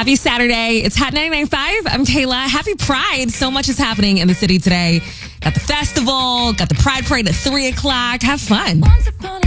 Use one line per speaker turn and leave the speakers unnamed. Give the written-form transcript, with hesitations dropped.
Happy Saturday. It's Hot 99.5. I'm Kayla. Happy Pride. So much is happening in the city today. Got the festival, got the Pride Parade at 3 o'clock. Have fun.